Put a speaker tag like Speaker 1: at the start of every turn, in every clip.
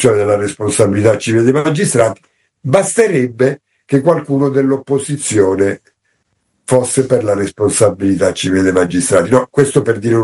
Speaker 1: l'introduzione della responsabilità civile dei magistrati, basterebbe che qualcuno dell'opposizione fosse per la responsabilità civile dei magistrati. No, questo per dire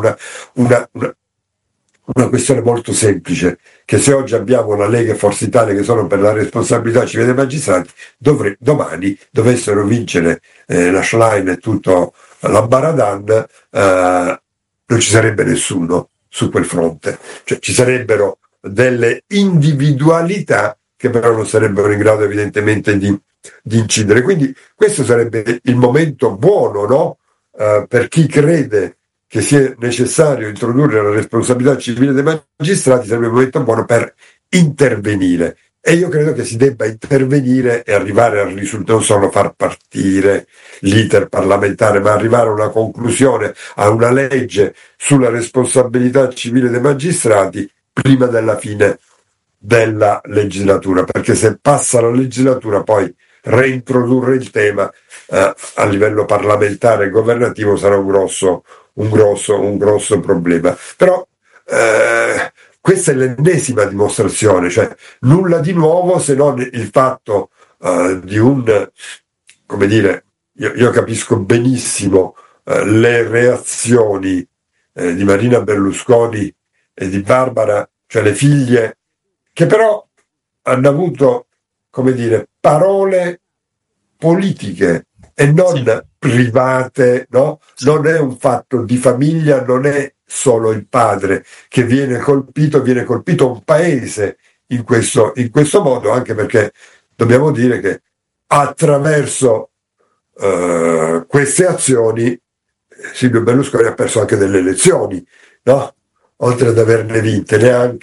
Speaker 1: una questione molto semplice, che se oggi abbiamo la Lega e Forza Italia che sono per la responsabilità civile dei magistrati, domani dovessero vincere la Schlein e tutto l'ambaradan, non ci sarebbe nessuno su quel fronte. Cioè ci sarebbero delle individualità che però non sarebbero in grado evidentemente di incidere. Quindi questo sarebbe il momento buono, no? Per chi crede che sia necessario introdurre la responsabilità civile dei magistrati, sarebbe il momento buono per intervenire. E io credo che si debba intervenire e arrivare al risultato, non solo far partire l'iter parlamentare, ma arrivare a una conclusione, a una legge sulla responsabilità civile dei magistrati prima della fine della legislatura, perché se passa la legislatura poi reintrodurre il tema a livello parlamentare e governativo sarà un grosso problema. Però questa è l'ennesima dimostrazione, cioè nulla di nuovo se non il fatto di come dire, io capisco benissimo le reazioni di Marina Berlusconi e di Barbara, cioè le figlie, che però hanno avuto, come dire, parole politiche e non private, no? Non è un fatto di famiglia, non è solo il padre che viene colpito un paese in questo modo, anche perché dobbiamo dire che attraverso queste azioni Silvio Berlusconi ha perso anche delle elezioni, no? Oltre ad averne vinte,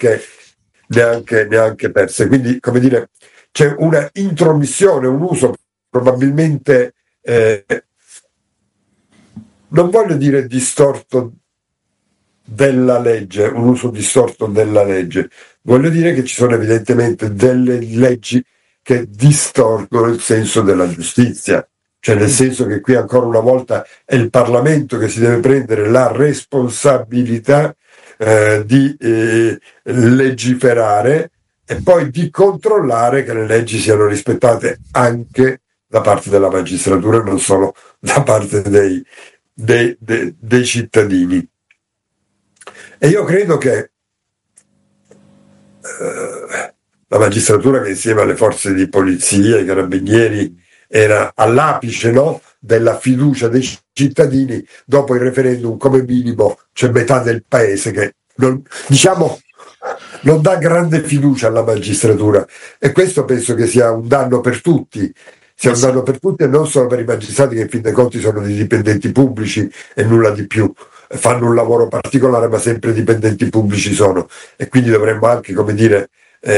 Speaker 1: neanche perse. Quindi, come dire, c'è una intromissione, un uso probabilmente, non voglio dire distorto della legge, un uso distorto della legge, voglio dire che ci sono evidentemente delle leggi che distorcono il senso della giustizia, cioè nel senso che qui ancora una volta è il Parlamento che si deve prendere la responsabilità di legiferare e poi di controllare che le leggi siano rispettate anche da parte della magistratura e non solo da parte dei cittadini. E io credo che la magistratura, che insieme alle forze di polizia, ai carabinieri, era all'apice, no? Della fiducia dei cittadini, dopo il referendum come minimo c'è metà del paese che non dà grande fiducia alla magistratura, e questo penso che sia un danno per tutti. Sia un danno per tutti e non solo per i magistrati, che in fin dei conti sono dei dipendenti pubblici e nulla di più, fanno un lavoro particolare ma sempre dipendenti pubblici sono, e quindi dovremmo anche, come dire,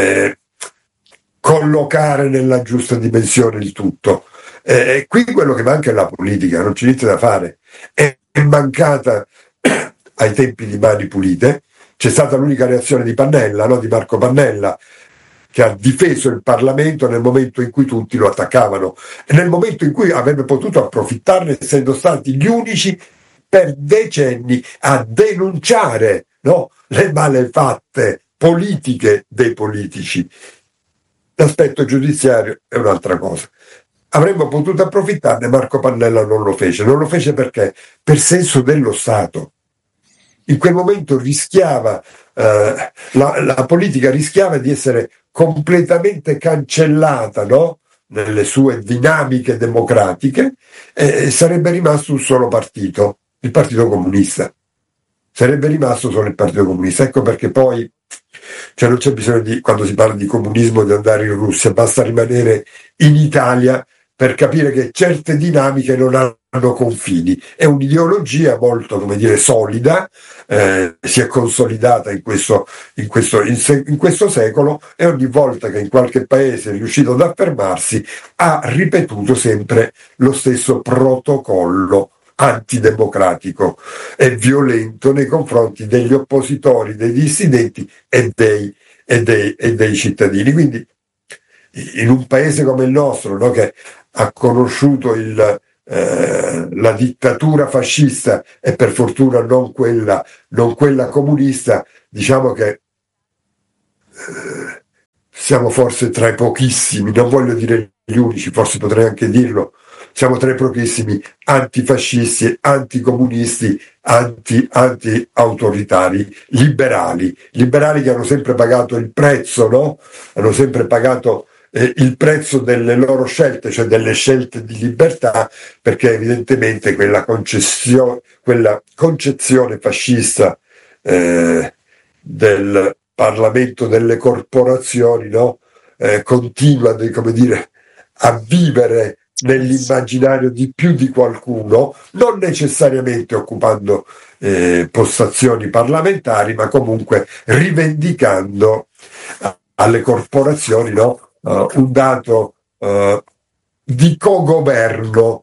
Speaker 1: collocare nella giusta dimensione il tutto. Qui quello che manca è la politica, non c'è niente da fare, è mancata ai tempi di Mani Pulite. C'è stata l'unica reazione di Pannella, no? Di Marco Pannella, che ha difeso il Parlamento nel momento in cui tutti lo attaccavano e nel momento in cui avrebbe potuto approfittarne, essendo stati gli unici per decenni a denunciare, no? Le malefatte politiche dei politici. L'aspetto giudiziario è un'altra cosa. Avremmo potuto approfittarne, Marco Pannella non lo fece perché? Per senso dello Stato. In quel momento rischiava, la politica rischiava di essere completamente cancellata, no? Nelle sue dinamiche democratiche, e sarebbe rimasto un solo partito, il Partito Comunista. Sarebbe rimasto solo il Partito Comunista. Ecco perché poi, cioè non c'è bisogno quando si parla di comunismo, di andare in Russia, basta rimanere in Italia per capire che certe dinamiche non hanno confini. È un'ideologia molto, come dire, solida, si è consolidata in questo secolo, e ogni volta che in qualche paese è riuscito ad affermarsi ha ripetuto sempre lo stesso protocollo antidemocratico e violento nei confronti degli oppositori, dei dissidenti e dei cittadini. Quindi in un paese come il nostro, no, che ha conosciuto la dittatura fascista e per fortuna non quella comunista, diciamo che siamo forse tra i pochissimi, non voglio dire gli unici, forse potrei anche dirlo, siamo tra i pochissimi antifascisti, anticomunisti, anti-autoritari, liberali che hanno sempre pagato il prezzo, no? Hanno sempre pagato il prezzo delle loro scelte, cioè delle scelte di libertà, perché evidentemente quella concezione fascista del Parlamento delle corporazioni, no? Continua, come dire, a vivere nell'immaginario di più di qualcuno, non necessariamente occupando postazioni parlamentari, ma comunque rivendicando alle corporazioni, no? Un dato di cogoverno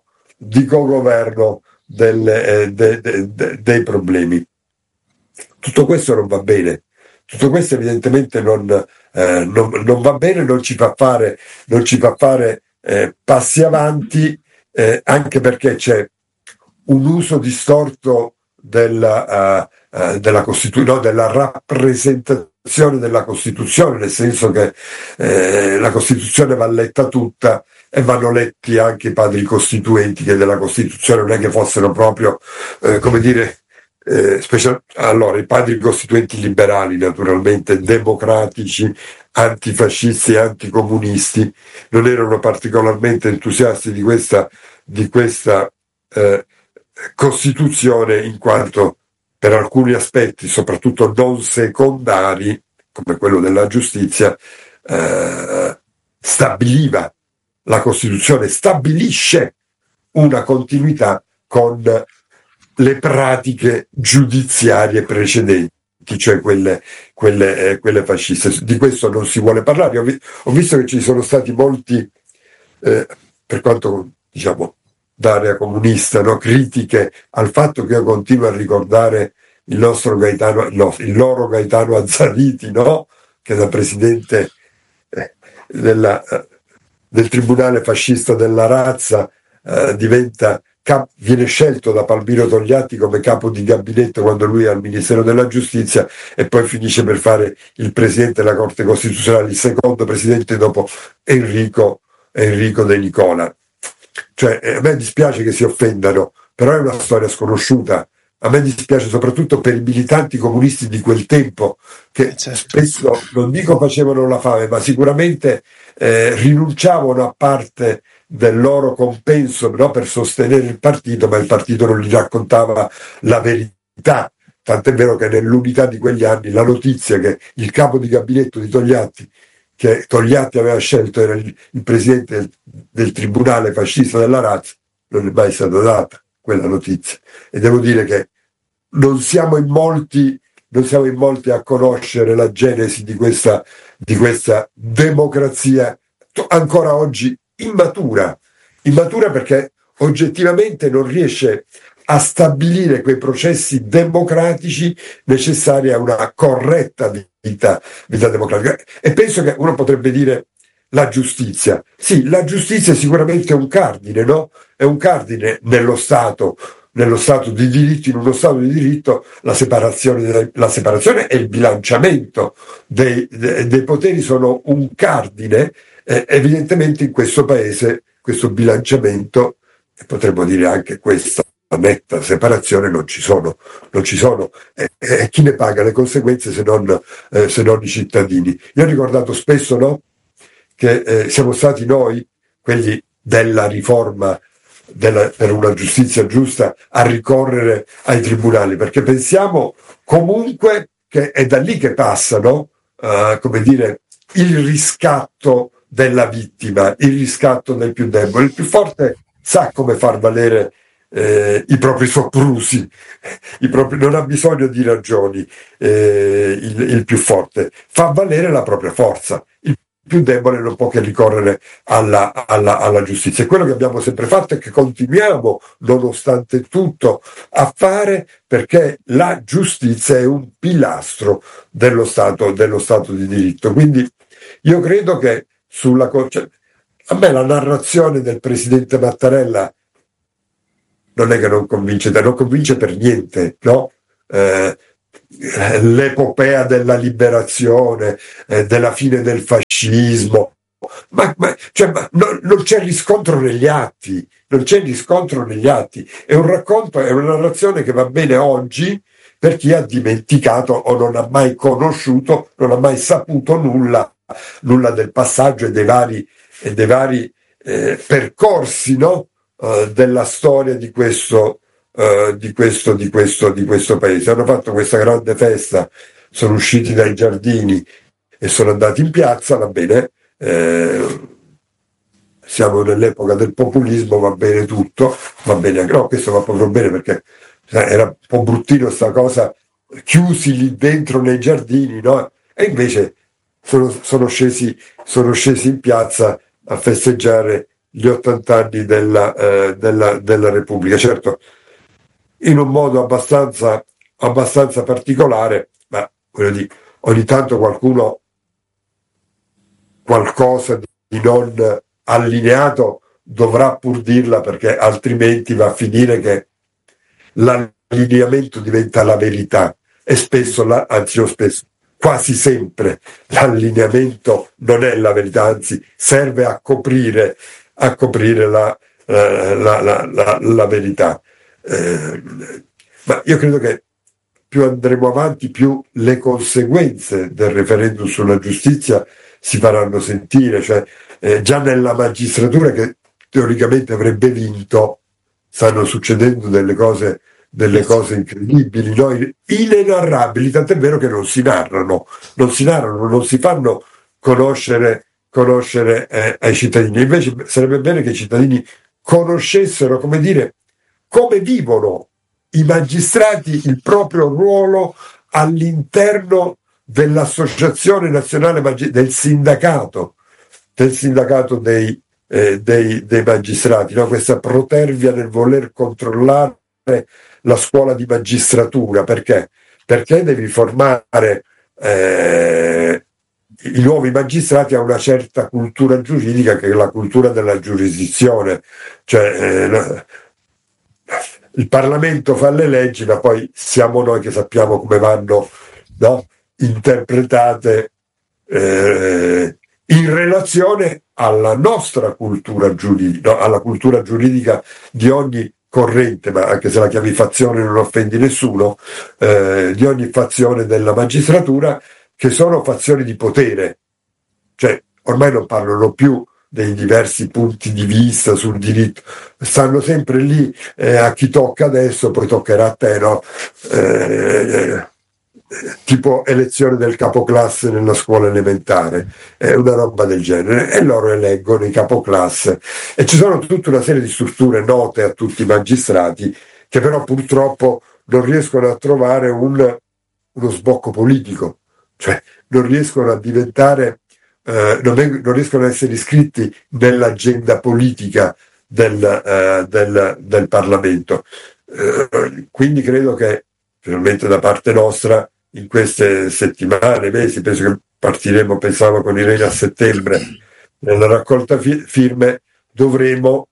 Speaker 1: dei problemi. Tutto questo non va bene. Tutto questo evidentemente non va bene, non ci fa fare passi avanti, anche perché c'è un uso distorto della della rappresentazione della Costituzione, nel senso che la Costituzione va letta tutta e vanno letti anche i padri costituenti, che della Costituzione non è che fossero proprio, come dire, allora i padri costituenti liberali, naturalmente democratici, antifascisti e anticomunisti, non erano particolarmente entusiasti di questa Costituzione, in quanto per alcuni aspetti, soprattutto non secondari, come quello della giustizia, stabiliva, la Costituzione stabilisce una continuità con le pratiche giudiziarie precedenti, cioè quelle fasciste. Di questo non si vuole parlare. Ho visto che ci sono stati molti, per quanto diciamo d'area comunista, no, critiche al fatto che io continuo a ricordare il loro Gaetano Azzariti, no, che da presidente del tribunale fascista della razza viene scelto da Palmiro Togliatti come capo di gabinetto quando lui è al Ministero della Giustizia, e poi finisce per fare il presidente della Corte Costituzionale, il secondo presidente dopo Enrico De Nicola. Cioè, a me dispiace che si offendano, però è una storia sconosciuta. A me dispiace soprattutto per i militanti comunisti di quel tempo, che spesso, non dico facevano la fame, ma sicuramente rinunciavano a parte del loro compenso, no, per sostenere il partito, ma il partito non gli raccontava la verità. Tant'è vero che nell'unità di quegli anni la notizia che il capo di gabinetto di Togliatti, che Togliatti aveva scelto, era il presidente del tribunale fascista della razza, non è mai stata data quella notizia. E devo dire che non siamo in molti a conoscere la genesi di questa democrazia ancora oggi immatura perché oggettivamente non riesce a stabilire quei processi democratici necessari a una corretta vita democratica. E penso che uno potrebbe dire la giustizia. Sì, la giustizia è sicuramente un cardine, no? È un cardine nello Stato di diritto. In uno Stato di diritto la separazione e il bilanciamento dei poteri sono un cardine. Evidentemente in questo paese questo bilanciamento, e potremmo dire anche questa netta separazione, non ci sono. E chi ne paga le conseguenze se non i cittadini? Io ho ricordato spesso, no, che siamo stati noi, quelli della riforma per una giustizia giusta, a ricorrere ai tribunali, perché pensiamo comunque che è da lì che passano, come dire, il riscatto della vittima, il riscatto del più debole. Il più forte sa come far valere i propri soprusi, non ha bisogno di ragioni, il più forte fa valere la propria forza. Il più debole non può che ricorrere alla giustizia. E quello che abbiamo sempre fatto e che continuiamo, nonostante tutto, a fare, perché la giustizia è un pilastro dello Stato di diritto. Quindi io credo che a me la narrazione del presidente Mattarella non è che non convince per niente, no? L'epopea della liberazione, della fine del fascismo, fascismo, non c'è riscontro negli atti, non c'è riscontro negli atti. È un racconto, è una narrazione che va bene oggi per chi ha dimenticato o non ha mai conosciuto, non ha mai saputo nulla del passaggio e dei vari percorsi, no? Della storia di questo paese. Hanno fatto questa grande festa, sono usciti dai giardini e sono andati in piazza, va bene, siamo nell'epoca del populismo, va bene tutto, va bene anche, no, questo va proprio bene perché era un po' bruttino sta cosa, chiusi lì dentro nei giardini, no? E invece sono scesi in piazza a festeggiare gli 80 anni della Repubblica, certo in un modo abbastanza particolare, ma voglio dire, ogni tanto qualcosa di non allineato dovrà pur dirla, perché altrimenti va a finire che l'allineamento diventa la verità, e quasi sempre l'allineamento non è la verità, anzi serve a coprire la verità. Ma io credo che più andremo avanti, più le conseguenze del referendum sulla giustizia si faranno sentire, cioè già nella magistratura, che teoricamente avrebbe vinto, stanno succedendo delle cose incredibili, no? Inenarrabili, tant'è vero che non si narrano, non si fanno conoscere ai cittadini. Invece sarebbe bene che i cittadini conoscessero, come dire, come vivono i magistrati il proprio ruolo all'interno dell'Associazione Nazionale del sindacato dei magistrati, no? Questa protervia nel voler controllare la scuola di magistratura. Perché devi formare i nuovi magistrati a una certa cultura giuridica, che è la cultura della giurisdizione, cioè il Parlamento fa le leggi, ma poi siamo noi che sappiamo come vanno, no? Interpretate in relazione alla nostra cultura giuridica, no? Alla cultura giuridica di ogni corrente, ma anche se la chiami fazione non offendi nessuno, di ogni fazione della magistratura, che sono fazioni di potere, cioè ormai non parlano più dei diversi punti di vista sul diritto, stanno sempre lì, a chi tocca adesso, poi toccherà a te, no? Tipo elezione del capoclasse nella scuola elementare, una roba del genere, e loro eleggono i capoclasse, e ci sono tutta una serie di strutture note a tutti i magistrati, che però purtroppo non riescono a trovare uno sbocco politico, cioè non riescono a diventare, non riescono a essere iscritti nell'agenda politica del Parlamento. Quindi credo che, finalmente da parte nostra, in queste settimane, mesi, penso che pensavo con Irene a settembre, nella raccolta firme, dovremo,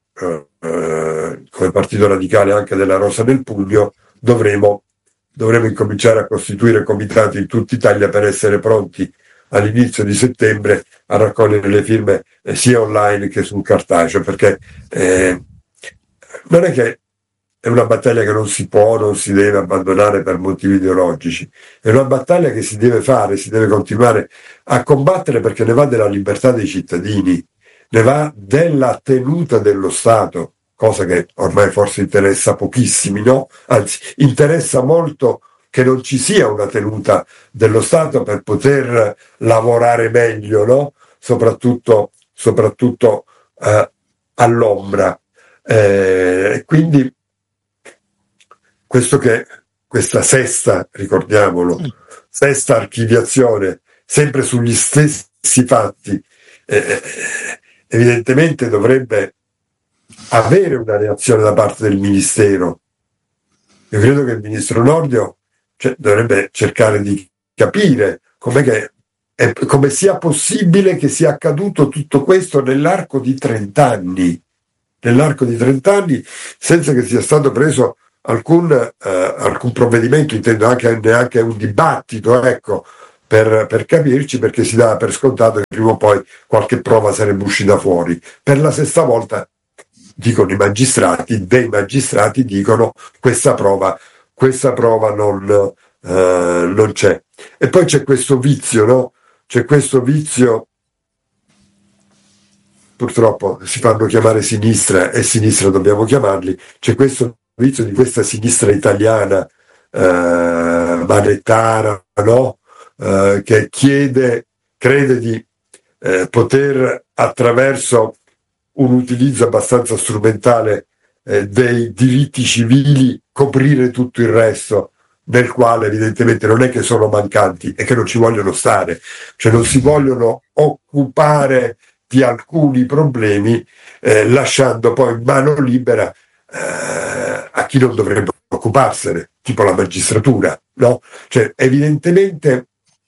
Speaker 1: come Partito Radicale anche della Rosa del Pugno, dovremo incominciare a costituire comitati in tutta Italia per essere pronti all'inizio di settembre a raccogliere le firme, sia online che sul cartaceo, perché non è che è una battaglia che non si deve abbandonare per motivi ideologici, è una battaglia che si deve fare, si deve continuare a combattere, perché ne va della libertà dei cittadini, ne va della tenuta dello Stato, cosa che ormai forse interessa pochissimi, no? Anzi, interessa molto che non ci sia una tenuta dello Stato per poter lavorare meglio, no? Soprattutto all'ombra. Quindi questa ricordiamolo, sesta archiviazione, sempre sugli stessi fatti, evidentemente dovrebbe avere una reazione da parte del Ministero. Io credo che il Ministro Nordio dovrebbe cercare di capire come sia possibile che sia accaduto tutto questo nell'arco di 30 anni, senza che sia stato preso alcun provvedimento, intendo neanche un dibattito, ecco, per capirci, perché si dava per scontato che prima o poi qualche prova sarebbe uscita fuori. Per la sesta volta, dicono i magistrati, dei magistrati dicono questa prova non c'è. E poi c'è questo vizio, no? C'è questo vizio, purtroppo si fanno chiamare sinistra e sinistra dobbiamo chiamarli, c'è questo vizio di questa sinistra italiana manettara, no? Che crede di poter, attraverso un utilizzo abbastanza strumentale dei diritti civili, coprire tutto il resto, nel quale evidentemente non è che sono mancanti, è che non ci vogliono stare, cioè non si vogliono occupare di alcuni problemi, lasciando poi mano libera a chi non dovrebbe occuparsene, tipo la magistratura, no? Cioè evidentemente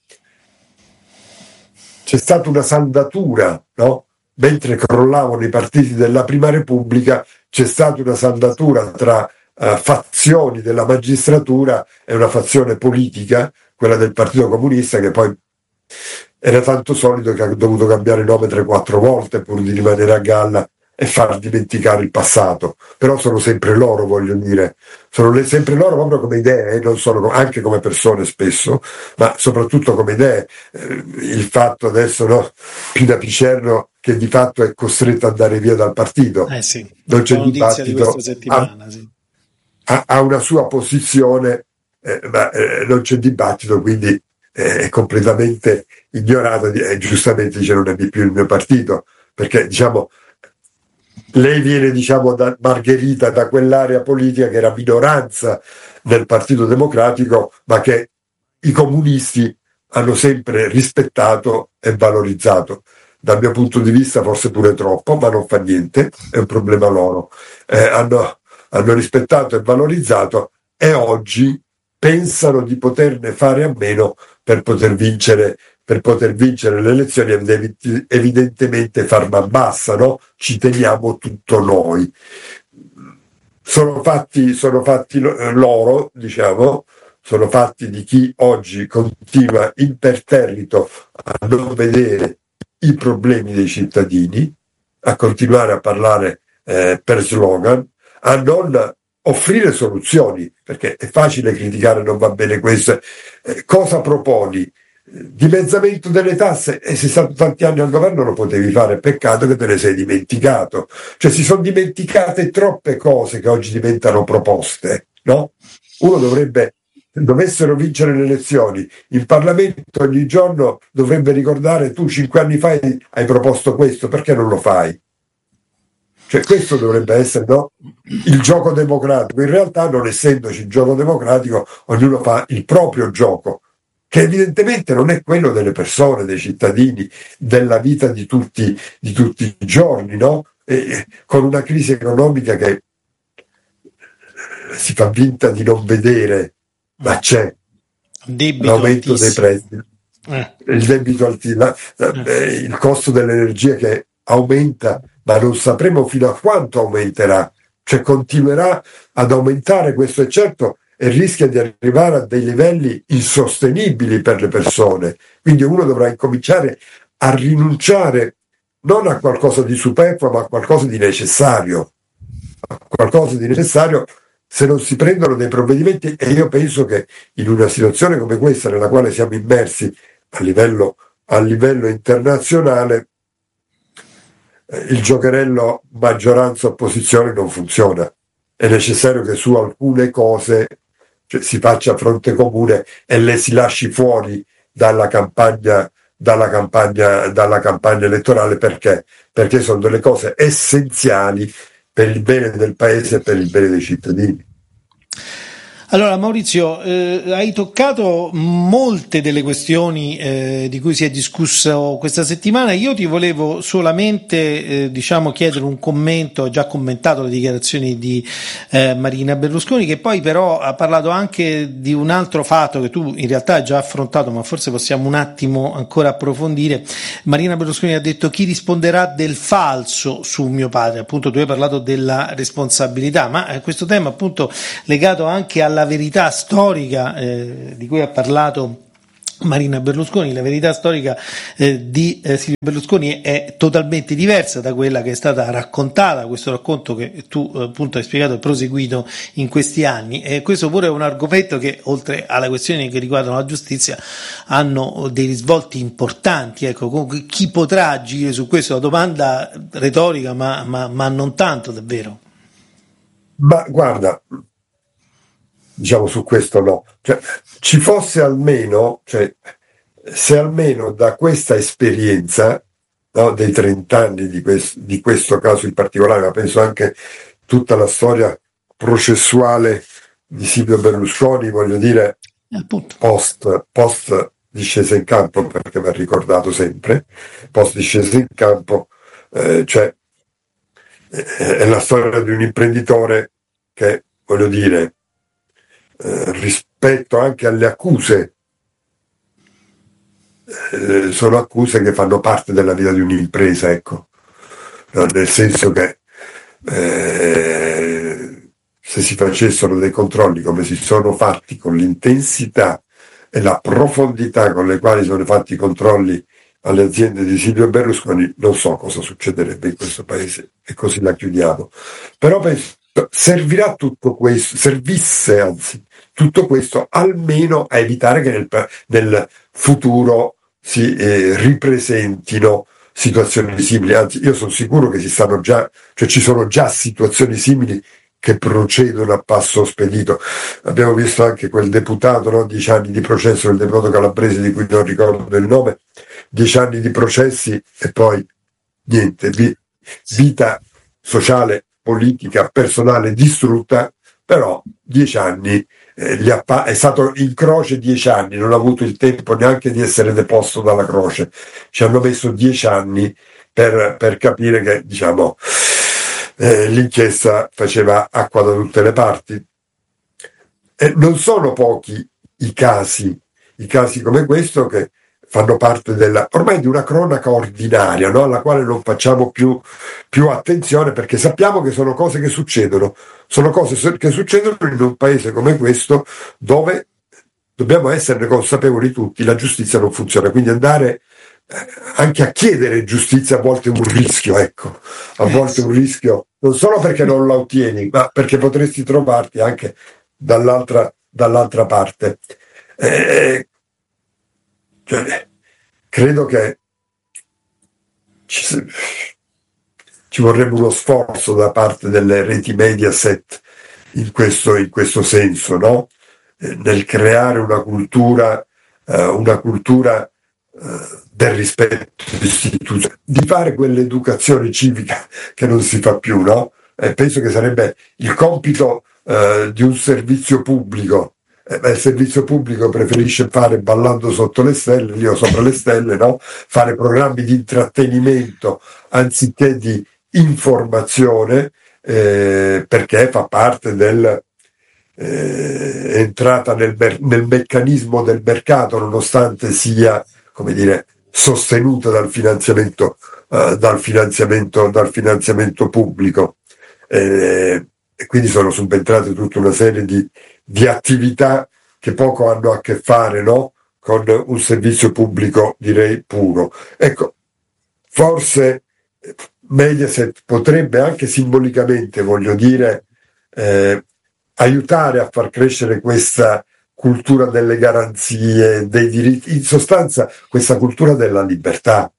Speaker 1: c'è stata una saldatura, no? Mentre crollavano i partiti della Prima Repubblica, c'è stata una saldatura tra fazioni della magistratura e una fazione politica, quella del Partito Comunista, che poi era tanto solido che ha dovuto cambiare nome 3-4 volte pur di rimanere a galla e far dimenticare il passato. Però sono sempre loro, voglio dire, sono sempre loro proprio come idee, non solo anche come persone spesso, ma soprattutto come idee. Il fatto adesso, no, Pina Picerno, che di fatto è costretto ad andare via dal partito,
Speaker 2: sì,
Speaker 1: non c'è
Speaker 2: notizia di
Speaker 1: dibattito,
Speaker 2: questa settimana, sì.
Speaker 1: ha una sua posizione, ma non c'è dibattito, quindi è completamente ignorato e giustamente dice non è di più il mio partito, perché diciamo lei viene, diciamo, da Margherita, da quell'area politica che era minoranza nel Partito Democratico, ma che i comunisti hanno sempre rispettato e valorizzato. Dal mio punto di vista forse pure troppo, ma non fa niente, è un problema loro. Hanno rispettato e valorizzato, e oggi pensano di poterne fare a meno per poter vincere le elezioni, evidentemente far man bassa, no? Ci teniamo tutto noi. Sono fatti loro, diciamo, sono fatti di chi oggi continua imperterrito a non vedere i problemi dei cittadini, a continuare a parlare per slogan, a non offrire soluzioni, perché è facile criticare, non va bene questo. Cosa proponi? Dimezzamento delle tasse, e sei stato tanti anni al governo lo potevi fare, peccato che te ne sei dimenticato, cioè si sono dimenticate troppe cose che oggi diventano proposte, no? Dovessero vincere le elezioni, il Parlamento ogni giorno dovrebbe ricordare: tu 5 anni fa hai proposto questo, perché non lo fai? Cioè questo dovrebbe essere, no, il gioco democratico. In realtà, non essendoci il gioco democratico, ognuno fa il proprio gioco, che evidentemente non è quello delle persone, dei cittadini, della vita di tutti i giorni, no? E con una crisi economica che si fa finta di non vedere, ma c'è l'aumento dei prezzi, il debito altissimo, il costo dell'energia che aumenta, ma non sapremo fino a quanto aumenterà, cioè continuerà ad aumentare, questo è certo, e rischia di arrivare a dei livelli insostenibili per le persone. Quindi uno dovrà incominciare a rinunciare non a qualcosa di superfluo, ma a qualcosa di necessario. Se non si prendono dei provvedimenti, e io penso che in una situazione come questa, nella quale siamo immersi a livello internazionale, il giocherello maggioranza-opposizione non funziona. È necessario che su alcune cose, cioè, si faccia fronte comune e le si lasci fuori dalla campagna elettorale. Perché sono delle cose essenziali per il bene del paese e per il bene dei cittadini.
Speaker 2: Allora Maurizio, hai toccato molte delle questioni di cui si è discusso questa settimana. Io ti volevo solamente chiedere un commento. Ho già commentato le dichiarazioni di Marina Berlusconi, che poi però ha parlato anche di un altro fatto che tu in realtà hai già affrontato, ma forse possiamo un attimo ancora approfondire. Marina Berlusconi ha detto: chi risponderà del falso su mio padre? Appunto, tu hai parlato della responsabilità, ma questo tema appunto legato anche alla verità storica di cui ha parlato Marina Berlusconi. La verità storica di Silvio Berlusconi è totalmente diversa da quella che è stata raccontata, questo racconto che tu appunto hai spiegato e proseguito in questi anni, e questo pure è un argomento che, oltre alle questioni che riguardano la giustizia, hanno dei risvolti importanti. Ecco, chi potrà agire su questo? La domanda retorica, ma non tanto davvero.
Speaker 1: Ma guarda, diciamo su questo no, cioè, ci fosse almeno, cioè, se almeno da questa esperienza, no, dei 30 anni di questo caso in particolare, ma penso anche tutta la storia processuale di Silvio Berlusconi, voglio dire,
Speaker 2: Appunto.
Speaker 1: post discesa in campo, perché va ricordato sempre, post discesa in campo, cioè è la storia di un imprenditore che, voglio dire, rispetto anche alle accuse, sono accuse che fanno parte della vita di un'impresa, ecco. No, nel senso che se si facessero dei controlli come si sono fatti, con l'intensità e la profondità con le quali sono fatti i controlli alle aziende di Silvio Berlusconi, non so cosa succederebbe in questo paese, e così la chiudiamo. Però penso servirà tutto questo, servisse anzi tutto questo almeno a evitare che nel futuro si ripresentino situazioni simili. Anzi, io sono sicuro che ci sono già situazioni simili che procedono a passo spedito. Abbiamo visto anche quel deputato, no? 10 anni di processo, il deputato calabrese di cui non ricordo il nome, 10 anni di processi e poi niente, vita sociale, politica, personale distrutta, però 10 anni, è stato in croce 10 anni, non ha avuto il tempo neanche di essere deposto dalla croce. Ci hanno messo 10 anni per capire che, diciamo, l'inchiesta faceva acqua da tutte le parti. E non sono pochi i casi come questo che fanno parte ormai di una cronaca ordinaria, no? Alla quale non facciamo più attenzione, perché sappiamo che sono cose che succedono in un paese come questo, dove dobbiamo esserne consapevoli tutti, la giustizia non funziona, quindi andare anche a chiedere giustizia a volte è un rischio, ecco, a volte è un rischio, non solo perché non la ottieni, ma perché potresti trovarti anche dall'altra parte. Cioè, credo che ci vorrebbe uno sforzo da parte delle reti Mediaset in questo senso, no? Nel creare una cultura del rispetto istituzionale, di fare quell'educazione civica che non si fa più, no? Penso che sarebbe il compito di un servizio pubblico. Il servizio pubblico preferisce fare Ballando sotto le stelle, lì o sopra le stelle, no? Fare programmi di intrattenimento anziché di informazione, perché fa parte entrata nel meccanismo del mercato, nonostante sia, come dire, sostenuta dal finanziamento pubblico. E quindi sono subentrate tutta una serie di attività che poco hanno a che fare, no? Con un servizio pubblico, direi, puro. Ecco, forse Mediaset potrebbe anche simbolicamente, voglio dire, aiutare a far crescere questa cultura delle garanzie, dei diritti, in sostanza questa cultura della libertà,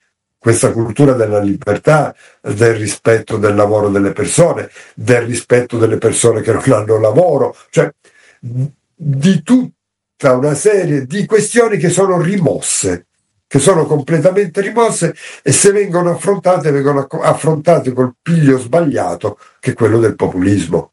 Speaker 1: del rispetto del lavoro delle persone, del rispetto delle persone che non hanno lavoro, cioè di tutta una serie di questioni che sono rimosse, che sono completamente rimosse, e se vengono affrontate col piglio sbagliato, che è quello del populismo.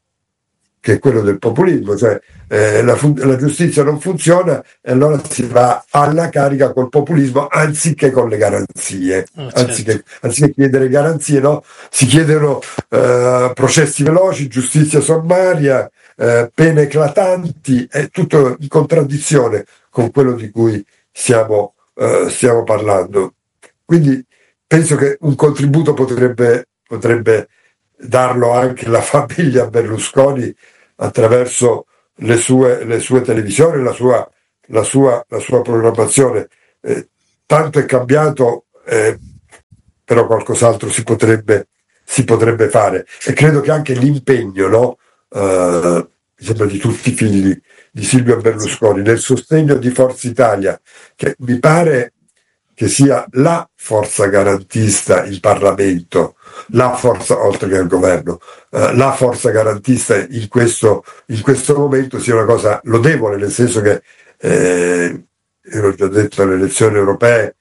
Speaker 1: Cioè la giustizia non funziona e allora si va alla carica col populismo anziché con le garanzie.
Speaker 2: Certo.
Speaker 1: Anziché chiedere garanzie, no? Si chiedono processi veloci, giustizia sommaria, pene eclatanti, è tutto in contraddizione con quello di cui stiamo parlando. Quindi penso che un contributo potrebbe darlo anche la famiglia Berlusconi attraverso le sue televisioni, la sua la sua programmazione. Tanto è cambiato, però qualcos'altro si potrebbe fare, e credo che anche l'impegno, no? Mi sembra di tutti i figli di Silvio Berlusconi nel sostegno di Forza Italia, che mi pare che sia la forza garantista in Parlamento, la forza, oltre che il governo, la forza garantista in questo momento sia una cosa lodevole, nel senso che, io l'ho già detto alle elezioni europee,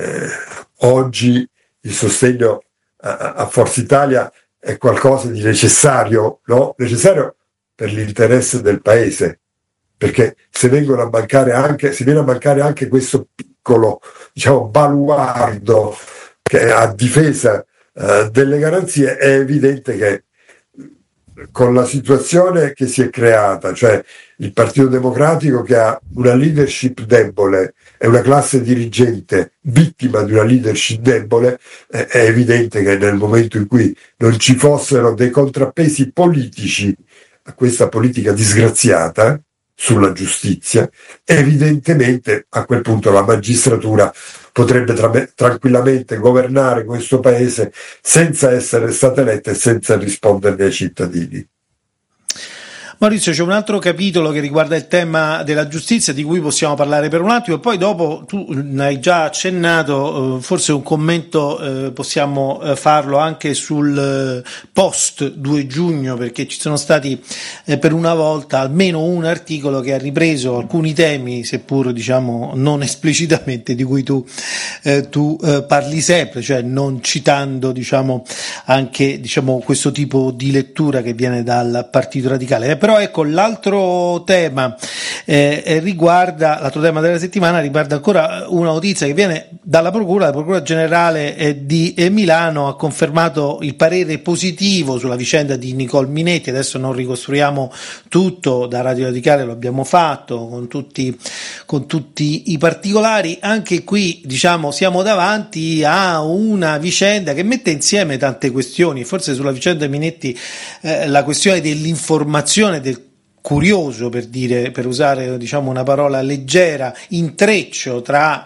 Speaker 1: oggi il sostegno a Forza Italia è qualcosa di necessario, no? Necessario per l'interesse del paese, perché se viene a mancare anche questo piccolo, diciamo, baluardo che è a difesa delle garanzie, è evidente che con la situazione che si è creata, cioè il Partito Democratico che ha una leadership debole e una classe dirigente vittima di una leadership debole, è evidente che nel momento in cui non ci fossero dei contrappesi politici a questa politica disgraziata sulla giustizia, evidentemente a quel punto la magistratura potrebbe tranquillamente governare questo paese senza essere stata eletta e senza risponderne ai cittadini.
Speaker 2: Maurizio, c'è un altro capitolo che riguarda il tema della giustizia di cui possiamo parlare per un attimo, e poi dopo tu hai già accennato, forse un commento possiamo farlo anche sul post 2 giugno, perché ci sono stati per una volta almeno un articolo che ha ripreso alcuni temi, seppur diciamo non esplicitamente, di cui tu parli sempre, cioè non citando diciamo anche diciamo questo tipo di lettura che viene dal Partito Radicale. Però ecco, l'altro tema l'altro tema della settimana riguarda ancora una notizia che viene dalla Procura. La Procura Generale di Milano ha confermato il parere positivo sulla vicenda di Nicole Minetti. Adesso non ricostruiamo tutto, da Radio Radicale lo abbiamo fatto con tutti i particolari. Anche qui diciamo siamo davanti a una vicenda che mette insieme tante questioni. Forse sulla vicenda Minetti la questione dell'informazione, del curioso, per usare diciamo una parola leggera, intreccio tra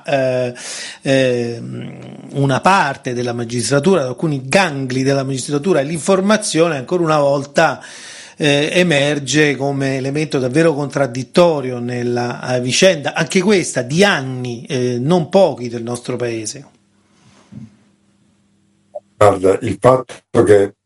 Speaker 2: una parte della magistratura, alcuni gangli della magistratura e l'informazione, ancora una volta emerge come elemento davvero contraddittorio nella vicenda, anche questa di anni non pochi del nostro paese.
Speaker 1: Guarda, il fatto che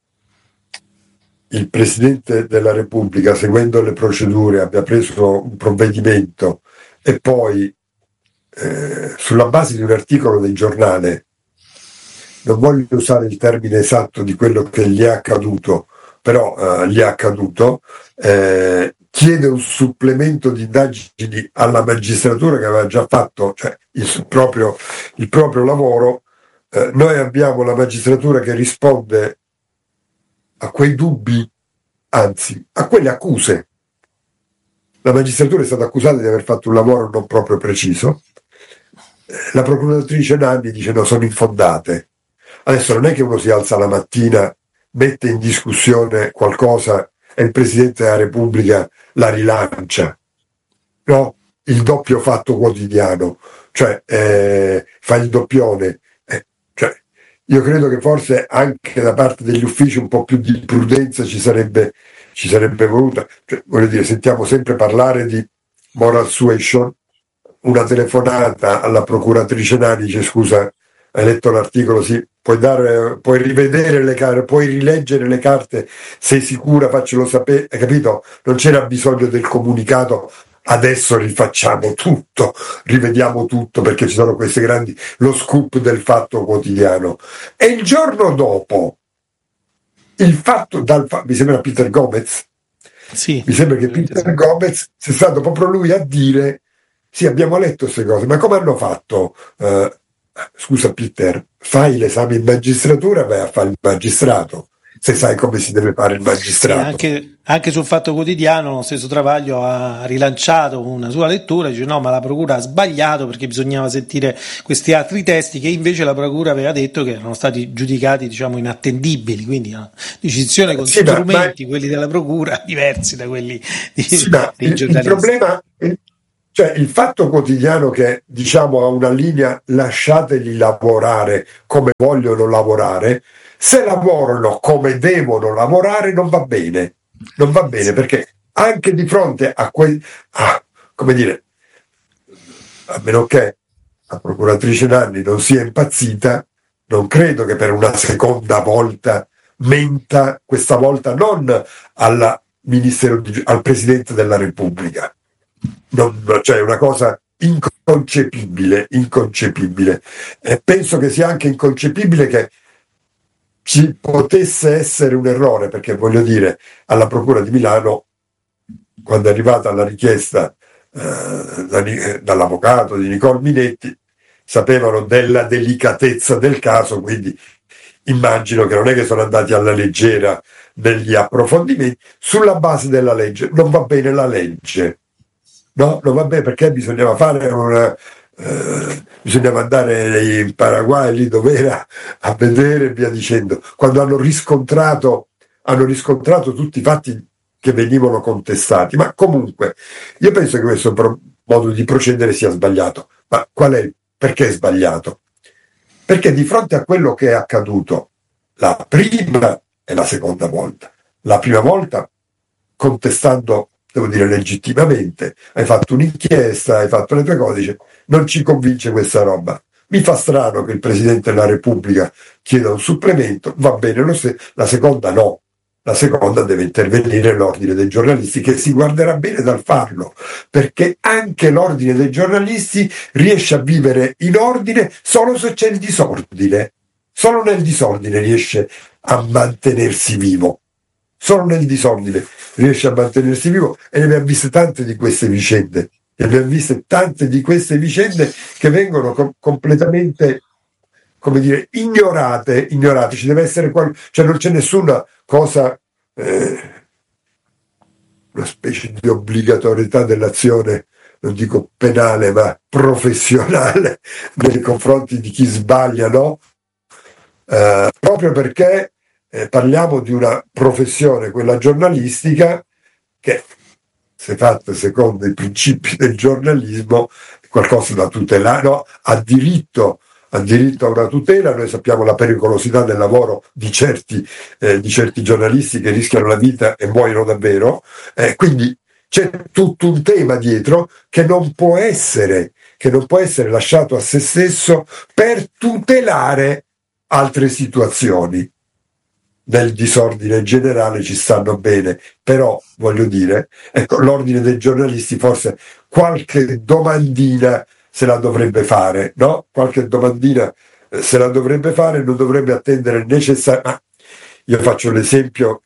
Speaker 1: il Presidente della Repubblica, seguendo le procedure, abbia preso un provvedimento e poi, sulla base di un articolo del giornale, non voglio usare il termine esatto di quello che gli è accaduto, però gli è accaduto, chiede un supplemento di indagini alla magistratura che aveva già fatto, cioè il proprio lavoro. Noi abbiamo la magistratura che risponde a quei dubbi, anzi a quelle accuse. La magistratura è stata accusata di aver fatto un lavoro non proprio preciso. La procuratrice Nanni dice no, sono infondate. Adesso non è che uno si alza la mattina, mette in discussione qualcosa e il Presidente della Repubblica la rilancia, no? Il doppio fatto quotidiano, cioè fa il doppione. Cioè, io credo che forse anche da parte degli uffici un po' più di prudenza ci sarebbe voluta. Cioè, voglio dire, sentiamo sempre parlare di moral suasion. Una telefonata alla procuratrice Nani dice scusa, hai letto l'articolo? Sì, puoi rivedere le carte, puoi rileggere le carte, sei sicura, faccelo sapere, hai capito? Non c'era bisogno del comunicato, adesso rifacciamo tutto, rivediamo tutto perché ci sono queste grandi, lo scoop del Fatto Quotidiano. E il giorno dopo, mi sembra Peter Gomez,
Speaker 2: sì,
Speaker 1: mi sembra che Peter Gomez sia stato proprio lui a dire sì, abbiamo letto queste cose, ma come hanno fatto? Scusa Peter, fai l'esame in magistratura, vai a fare il magistrato, se sai come si deve fare il magistrato.
Speaker 2: Sì, anche sul Fatto Quotidiano lo stesso Travaglio ha rilanciato una sua lettura, dice no, ma la procura ha sbagliato perché bisognava sentire questi altri testi che invece la procura aveva detto che erano stati giudicati diciamo inattendibili, quindi una decisione con strumenti, quelli della procura, diversi da quelli dei giornalisti.
Speaker 1: Cioè il Fatto Quotidiano che diciamo ha una linea lasciateli lavorare come vogliono lavorare, se lavorano come devono lavorare non va bene, non va bene perché anche di fronte a come dire, a meno che la procuratrice Nanni non sia impazzita, non credo che per una seconda volta menta, questa volta non al Presidente della Repubblica. Cioè una cosa inconcepibile, inconcepibile. Penso che sia anche inconcepibile che ci potesse essere un errore, perché voglio dire, alla Procura di Milano, quando è arrivata la richiesta dall'avvocato di Nicole Minetti, sapevano della delicatezza del caso, quindi immagino che non è che sono andati alla leggera negli approfondimenti, sulla base della legge. Non va bene la legge, no? Non va bene perché bisognava fare bisognava andare in Paraguay, lì dove era, a vedere e via dicendo, quando hanno riscontrato tutti i fatti che venivano contestati. Ma comunque io penso che questo modo di procedere sia sbagliato. Ma perché è sbagliato? Perché di fronte a quello che è accaduto la prima e la seconda volta, la prima volta contestando, devo dire legittimamente, hai fatto un'inchiesta, hai fatto le tue cose, non ci convince questa roba. Mi fa strano che il Presidente della Repubblica chieda un supplemento, va bene lo stesso, la seconda no. La seconda deve intervenire l'ordine dei giornalisti, che si guarderà bene dal farlo, perché anche l'ordine dei giornalisti riesce a vivere in ordine solo se c'è il disordine. Solo nel disordine riesce a mantenersi vivo. Solo nel disordine riesce a mantenersi vivo, e ne abbiamo viste tante di queste vicende. Ne abbiamo viste tante di queste vicende che vengono completamente, come dire, ignorate. Ci deve essere cioè non c'è nessuna cosa, una specie di obbligatorietà dell'azione, non dico penale ma professionale, nei confronti di chi sbaglia, no? Proprio perché parliamo di una professione, quella giornalistica, che se fatta secondo i principi del giornalismo è qualcosa da tutelare, no? Ha diritto a una tutela. Noi sappiamo la pericolosità del lavoro di certi giornalisti che rischiano la vita e muoiono davvero, quindi c'è tutto un tema dietro che non può essere lasciato a se stesso per tutelare altre situazioni. Nel disordine generale ci stanno bene, però voglio dire, ecco, l'ordine dei giornalisti forse qualche domandina se la dovrebbe fare, no? Qualche domandina se la dovrebbe fare, non dovrebbe attendere necessariamente. Io faccio l'esempio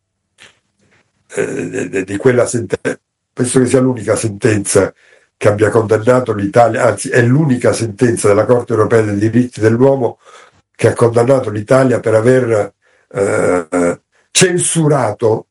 Speaker 1: di quella sentenza, penso che sia l'unica sentenza che abbia condannato l'Italia, anzi è l'unica sentenza della Corte Europea dei Diritti dell'Uomo che ha condannato l'Italia per aver censurato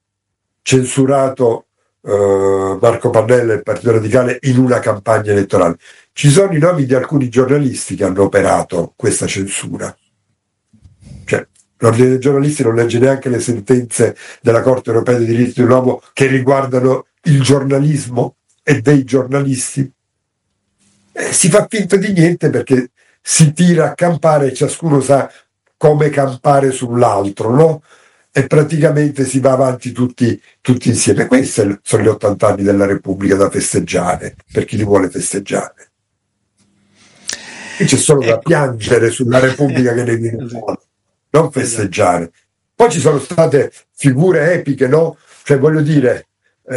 Speaker 1: Marco Pannella e il Partito Radicale in una campagna elettorale. Ci sono i nomi di alcuni giornalisti che hanno operato questa censura. Cioè, l'ordine dei giornalisti non legge neanche le sentenze della Corte Europea dei Diritti dell'Uomo che riguardano il giornalismo e dei giornalisti. Si fa finta di niente perché si tira a campare e ciascuno sa come campare sull'altro, no? E praticamente si va avanti tutti insieme. Questi sono gli 80 anni della Repubblica da festeggiare, per chi li vuole festeggiare. Qui c'è solo da piangere sulla Repubblica che ne viene fuori, non festeggiare. Poi ci sono state figure epiche, no? Cioè, voglio dire,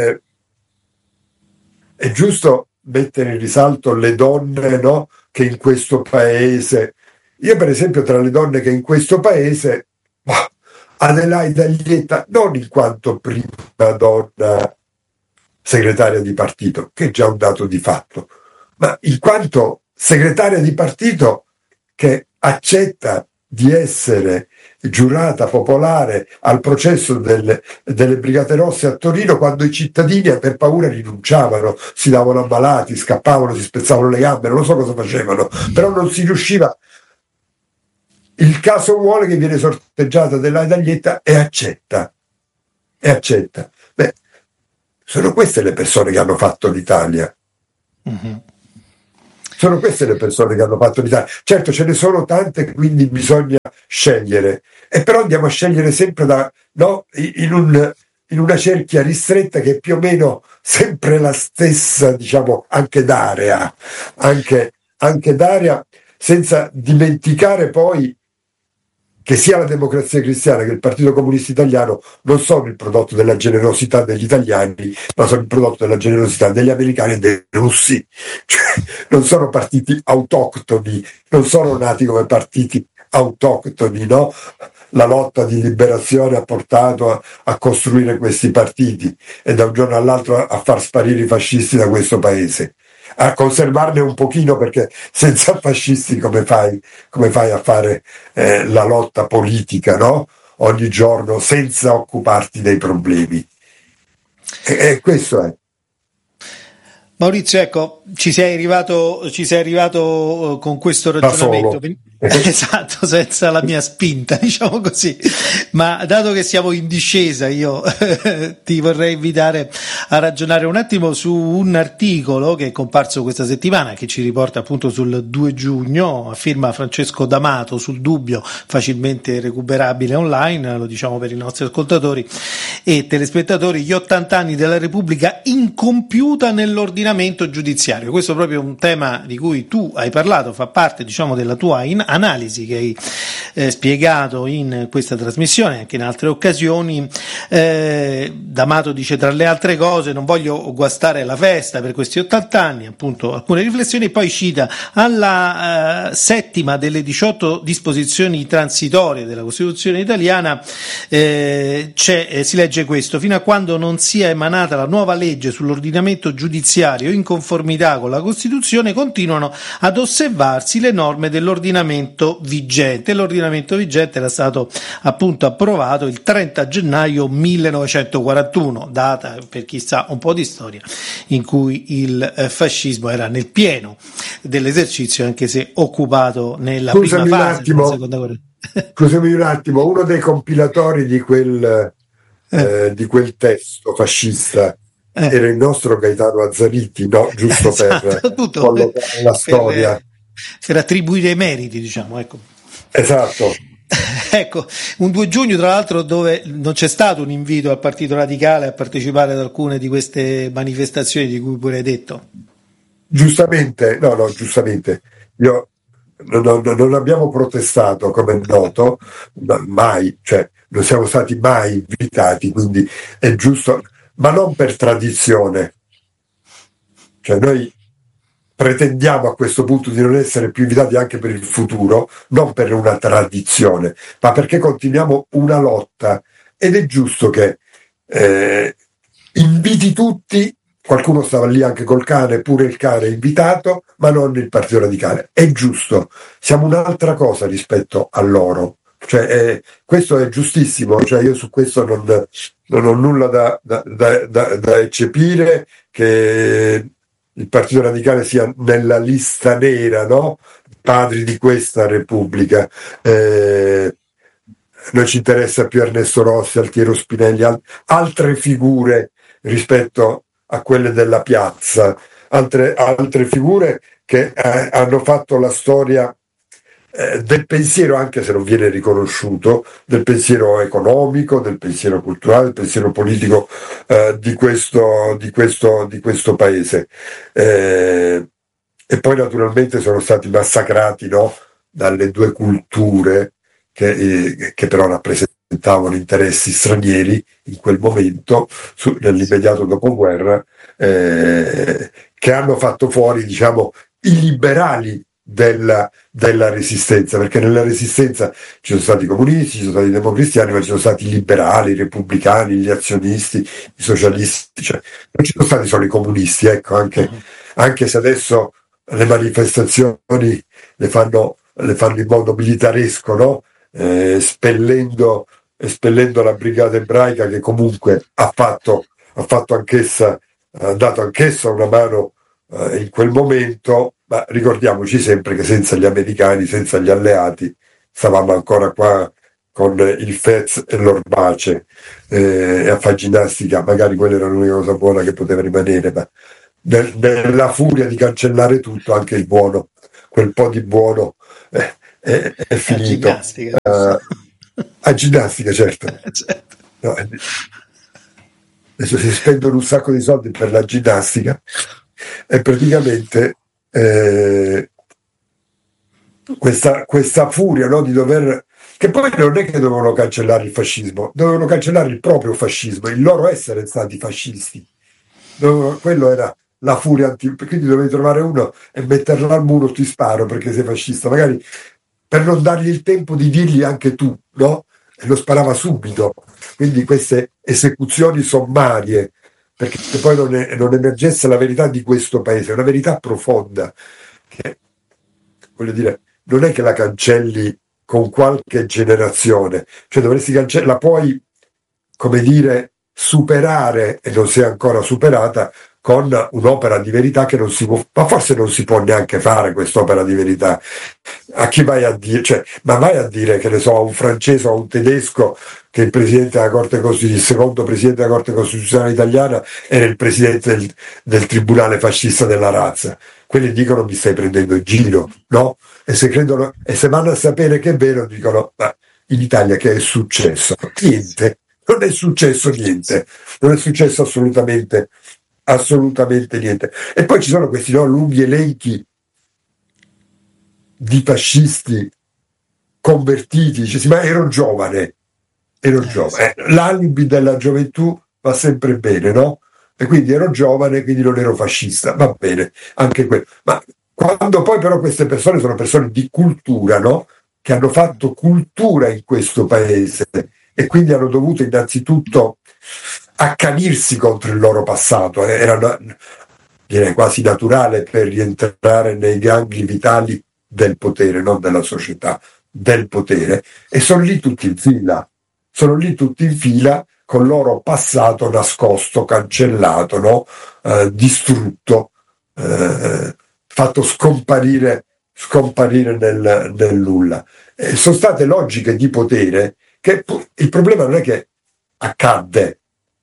Speaker 1: è giusto mettere in risalto le donne, no? Che in questo paese... Io per esempio tra le donne che in questo paese, Adelaide Aglietta, non in quanto prima donna segretaria di partito, che è già un dato di fatto, ma in quanto segretaria di partito che accetta di essere giurata popolare al processo delle Brigate Rosse a Torino, quando i cittadini per paura rinunciavano, si davano ammalati, scappavano, si spezzavano le gambe, non so cosa facevano, però non si riusciva. Il caso vuole che viene sorteggiata Adelaide Aglietta e accetta. Beh, sono queste le persone che hanno fatto l'Italia.
Speaker 2: Mhm.
Speaker 1: Sono queste le persone che hanno fatto l'Italia. Certo, ce ne sono tante, quindi bisogna scegliere. E però andiamo a scegliere sempre no, in una cerchia ristretta che è più o meno sempre la stessa, diciamo, anche d'area, senza dimenticare poi che sia la Democrazia Cristiana che il Partito Comunista Italiano non sono il prodotto della generosità degli italiani, ma sono il prodotto della generosità degli americani e dei russi. Cioè, non sono partiti autoctoni, non sono nati come partiti autoctoni, no? La lotta di liberazione ha portato a costruire questi partiti e da un giorno all'altro a far sparire i fascisti da questo paese, a conservarne un pochino, perché senza fascisti come fai a fare la lotta politica, no? Ogni giorno senza occuparti dei problemi. E questo è.
Speaker 2: Maurizio, ecco, ci sei arrivato con questo
Speaker 1: Da
Speaker 2: ragionamento.
Speaker 1: solo.
Speaker 2: Esatto, senza la mia spinta, diciamo così. Ma dato che siamo in discesa, io ti vorrei invitare a ragionare un attimo su un articolo che è comparso questa settimana, che ci riporta appunto sul 2 giugno, a firma Francesco D'Amato, sul Dubbio, facilmente recuperabile online, lo diciamo per i nostri ascoltatori e telespettatori, gli 80 anni della Repubblica incompiuta nell'ordinamento giudiziario. Questo è proprio un tema di cui tu hai parlato, fa parte, diciamo, della tua analisi che hai spiegato in questa trasmissione, anche in altre occasioni. D'Amato dice, tra le altre cose, non voglio guastare la festa per questi 80 anni, appunto alcune riflessioni, e poi cita alla settima delle 18 disposizioni transitorie della Costituzione italiana, si legge questo: fino a quando non sia emanata la nuova legge sull'ordinamento giudiziario in conformità con la Costituzione, continuano ad osservarsi le norme dell'ordinamento vigente. L'ordinamento vigente era stato appunto approvato il 30 gennaio 1941, data, per chi sa un po' di storia, in cui il fascismo era nel pieno dell'esercizio, anche se occupato nella prima fase della seconda guerra.
Speaker 1: Scusami un attimo, uno dei compilatori di quel testo fascista era il nostro Gaetano Azzariti, no? Giusto
Speaker 2: esatto,
Speaker 1: per collocare la storia.
Speaker 2: Per attribuire i meriti, diciamo, ecco.
Speaker 1: Esatto.
Speaker 2: Ecco, un 2 giugno tra l'altro dove non c'è stato un invito al Partito Radicale a partecipare ad alcune di queste manifestazioni di cui pure hai detto.
Speaker 1: Giustamente, giustamente, non abbiamo protestato, come è noto, mai, cioè non siamo stati mai invitati, quindi è giusto, ma non per tradizione. Cioè noi pretendiamo a questo punto di non essere più invitati anche per il futuro, non per una tradizione, ma perché continuiamo una lotta, ed è giusto che inviti tutti. Qualcuno stava lì anche col cane, pure il cane è invitato, ma non il Partito Radicale. È giusto, siamo un'altra cosa rispetto a loro. Cioè, questo è giustissimo, cioè io su questo non ho nulla da eccepire, che il Partito Radicale sia nella lista nera, no? Padri di questa Repubblica. Noi ci interessa più Ernesto Rossi, Altiero Spinelli, altre figure rispetto a quelle della piazza, altre figure che hanno fatto la storia del pensiero, anche se non viene riconosciuto, del pensiero economico, del pensiero culturale, del pensiero politico di questo paese. E poi naturalmente sono stati massacrati, no? Dalle due culture che però rappresentavano interessi stranieri in quel momento, nell'immediato dopoguerra, che hanno fatto fuori, diciamo, i liberali della resistenza, perché nella resistenza ci sono stati i comunisti, ci sono stati i democristiani, ma ci sono stati i liberali, i repubblicani, gli azionisti, i socialisti, cioè non ci sono stati solo i comunisti, ecco, anche se adesso le manifestazioni le fanno in modo militaresco, no? Espellendo la brigata ebraica, che comunque ha dato anch'essa una mano in quel momento, ma ricordiamoci sempre che senza gli americani, senza gli alleati, stavamo ancora qua con il Fez e l'Orbace a fare ginnastica. Magari quella era l'unica cosa buona che poteva rimanere, nella furia di cancellare tutto, anche il buono, quel po' di buono è finito.
Speaker 2: Ginnastica,
Speaker 1: A ginnastica, certo.
Speaker 2: certo.
Speaker 1: No, adesso si spendono un sacco di soldi per la ginnastica e praticamente questa furia, no, di dover, che poi non è che dovevano cancellare il fascismo, dovevano cancellare il proprio fascismo, il loro essere stati fascisti. Quello era la furia quindi dovevi trovare uno e metterlo al muro, ti sparo perché sei fascista, magari per non dargli il tempo di dirgli anche tu, no? E lo sparava subito. Quindi queste esecuzioni sommarie, perché poi non emergesse la verità di questo paese, una verità profonda, che voglio dire, non è che la cancelli con qualche generazione, cioè dovresti la puoi, come dire, superare, e non si è ancora superata, con un'opera di verità che non si può, ma forse non si può neanche fare quest'opera di verità. A chi vai a dire, cioè, ma vai a dire, che ne so, a un francese o a un tedesco che il presidente della Corte Costituzionale, il secondo presidente della Corte Costituzionale italiana era il presidente del tribunale fascista della razza. Quelli dicono mi stai prendendo in giro, no? E se credono, e se vanno a sapere che è vero, dicono ma in Italia che è successo? Niente, non è successo niente, non è successo assolutamente niente. E poi ci sono questi lunghi elenchi di fascisti convertiti, dice, ma ero giovane, l'alibi della gioventù va sempre bene, no? E quindi ero giovane, quindi non ero fascista, va bene, anche quello. Ma quando poi però queste persone sono persone di cultura, no? Che hanno fatto cultura in questo paese e quindi hanno dovuto innanzitutto accanirsi contro il loro passato, era direi quasi naturale per rientrare nei gangli vitali del potere, non della società, del potere, e sono lì tutti in fila con il loro passato nascosto, cancellato, no? Distrutto, fatto scomparire nel nulla. Sono state logiche di potere che il problema non è che accade,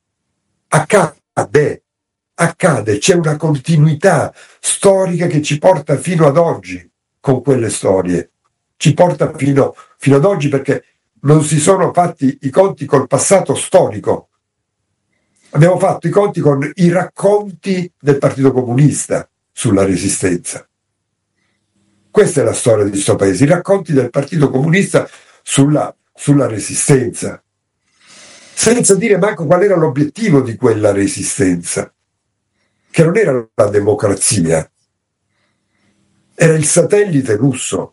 Speaker 1: c'è una continuità storica che ci porta fino ad oggi con quelle storie, ci porta fino ad oggi perché non si sono fatti i conti col passato storico. Abbiamo fatto i conti con i racconti del Partito Comunista sulla Resistenza. Questa è la storia di questo paese, i racconti del Partito Comunista sulla Resistenza, senza dire manco qual era l'obiettivo di quella Resistenza, che non era la democrazia, era il satellite russo.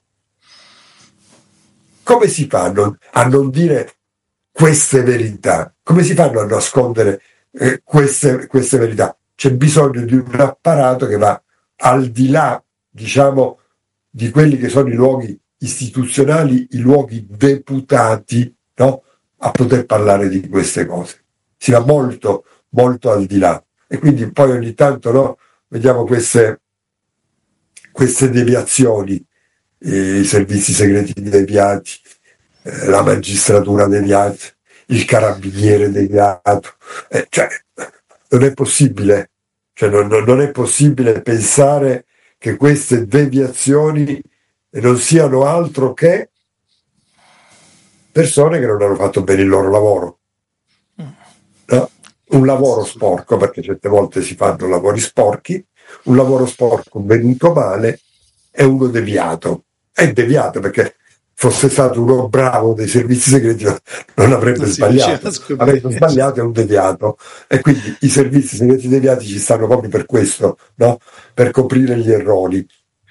Speaker 1: Come si fanno a non dire queste verità? Come si fanno a nascondere queste verità? C'è bisogno di un apparato che va al di là, diciamo, di quelli che sono i luoghi istituzionali, i luoghi deputati, no? A poter parlare di queste cose. Si va molto, molto al di là. E quindi poi ogni tanto, no, vediamo queste deviazioni, i servizi segreti deviati, la magistratura deviata, il carabiniere deviato. Cioè, non è possibile. Cioè, non è possibile pensare che queste deviazioni non siano altro che persone che non hanno fatto bene il loro lavoro. No? Un lavoro sporco, perché certe volte si fanno lavori sporchi, un lavoro sporco venuto male e uno deviato. È deviato perché fosse stato uno bravo dei servizi segreti non avrebbe sbagliato. Avrebbe sbagliato è un deviato. E quindi i servizi segreti deviati ci stanno proprio per questo, no? Per coprire gli errori.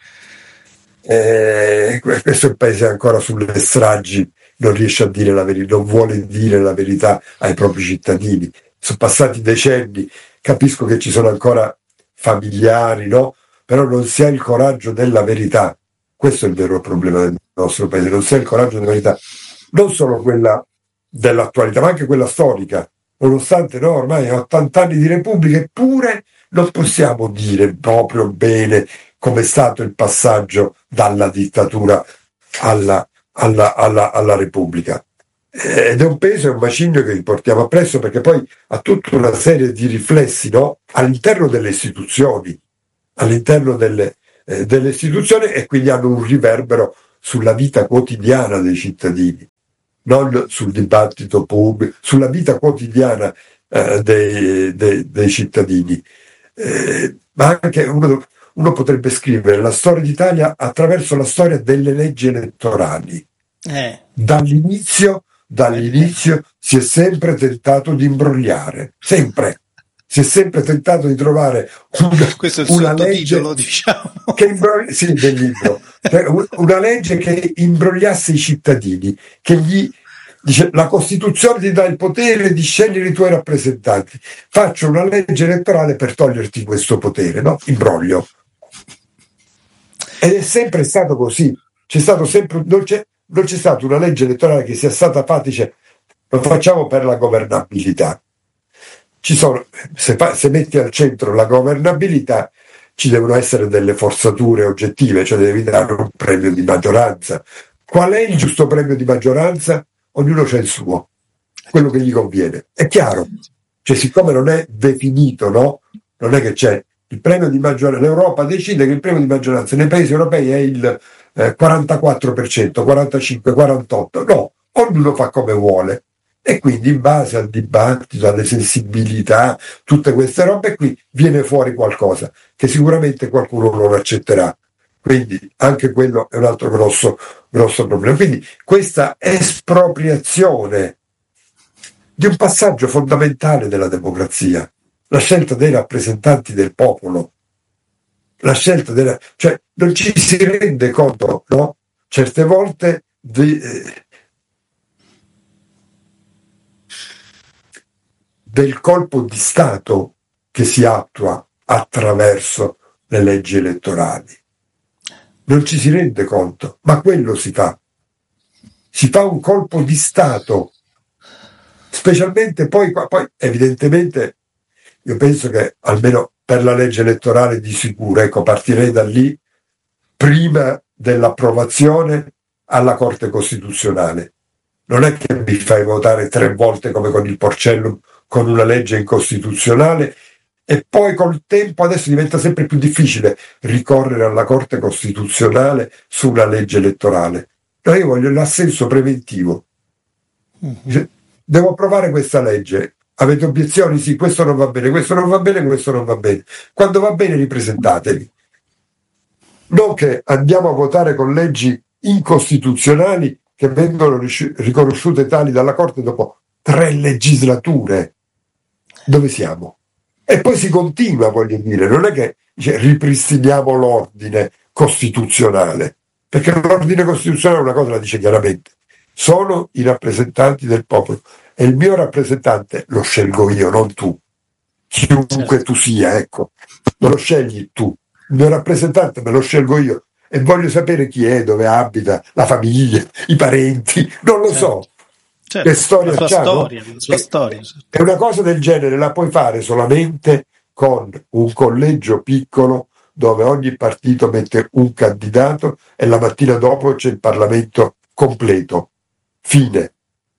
Speaker 1: Questo è il paese ancora sulle stragi, non riesce a dire la verità, non vuole dire la verità ai propri cittadini. Sono passati decenni, capisco che ci sono ancora familiari, no? Però non si ha il coraggio della verità. Questo è il vero problema del nostro paese, non si ha il coraggio della verità, non solo quella dell'attualità, ma anche quella storica. Nonostante no, ormai 80 anni di Repubblica, eppure non possiamo dire proprio bene come è stato il passaggio dalla dittatura alla Repubblica. ed è un peso e un macigno che portiamo appresso, perché poi ha tutta una serie di riflessi, no? All'interno delle istituzioni, all'interno delle istituzioni, e quindi hanno un riverbero sulla vita quotidiana dei cittadini, non sul dibattito pubblico, sulla vita quotidiana dei cittadini. Ma anche uno potrebbe scrivere la storia d'Italia attraverso la storia delle leggi elettorali. Dall'inizio si è sempre tentato di imbrogliare, sempre. Si è sempre tentato di trovare una legge,
Speaker 2: diciamo,
Speaker 1: che sì, del libro, una legge che imbrogliasse i cittadini, che gli dice: la Costituzione ti dà il potere di scegliere i tuoi rappresentanti, faccio una legge elettorale per toglierti questo potere, no? Imbroglio. Ed è sempre stato così. C'è stato sempre, non c'è stata una legge elettorale che sia stata fatta, dice: lo facciamo per la governabilità. Se metti al centro la governabilità, ci devono essere delle forzature oggettive, cioè devi dare un premio di maggioranza. Qual è il giusto premio di maggioranza? Ognuno c'ha il suo, quello che gli conviene. È chiaro. Cioè, siccome non è definito, no? Non è che c'è il premio di maggioranza. L'Europa decide che il premio di maggioranza nei paesi europei è il 44%, 45%, 48%. No, ognuno fa come vuole. E quindi, in base al dibattito, alle sensibilità, tutte queste robe qui, viene fuori qualcosa che sicuramente qualcuno non accetterà. Quindi anche quello è un altro grosso problema. Quindi questa espropriazione di un passaggio fondamentale della democrazia, la scelta dei rappresentanti del popolo, cioè non ci si rende conto, no? Certe volte del colpo di Stato che si attua attraverso le leggi elettorali. Non ci si rende conto, ma quello si fa. Si fa un colpo di Stato, specialmente poi evidentemente, io penso che almeno per la legge elettorale di sicuro, ecco, partirei da lì, prima dell'approvazione alla Corte Costituzionale. Non è che mi fai votare 3 volte come con il Porcellum, con una legge incostituzionale, e poi col tempo adesso diventa sempre più difficile ricorrere alla Corte Costituzionale su una legge elettorale. No, io voglio l'assenso preventivo. Devo approvare questa legge. Avete obiezioni? Sì, questo non va bene, questo non va bene, questo non va bene. Quando va bene ripresentatevi. Non che andiamo a votare con leggi incostituzionali che vengono riconosciute tali dalla Corte dopo 3 legislature. Dove siamo? E poi si continua, voglio dire, non è che ripristiniamo l'ordine costituzionale, perché l'ordine costituzionale una cosa la dice chiaramente: sono i rappresentanti del popolo e il mio rappresentante lo scelgo io, non tu, chiunque tu sia, ecco, non lo scegli tu, il mio rappresentante me lo scelgo io e voglio sapere chi è, dove abita, la famiglia, i parenti, non lo so.
Speaker 2: Certo,
Speaker 1: che storia
Speaker 2: la sua storia.
Speaker 1: E una cosa del genere la puoi fare solamente con un collegio piccolo dove ogni partito mette un candidato e la mattina dopo c'è il Parlamento completo. Fine.